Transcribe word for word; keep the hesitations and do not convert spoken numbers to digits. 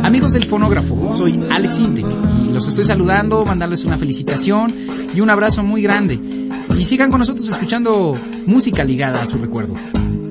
Amigos del fonógrafo, soy Alex Intec y los estoy saludando, mandarles una felicitación y un abrazo muy grande. Y sigan con nosotros escuchando música ligada a su recuerdo.